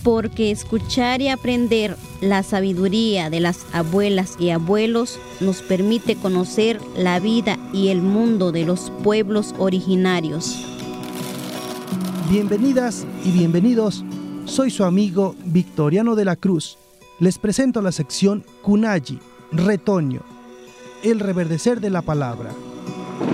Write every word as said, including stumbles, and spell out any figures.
porque escuchar y aprender la sabiduría de las abuelas y abuelos nos permite conocer la vida y el mundo de los pueblos originarios. Bienvenidas y bienvenidos, soy su amigo Victoriano de la Cruz. Les presento la sección Kunayi, Retoño, el reverdecer de la palabra.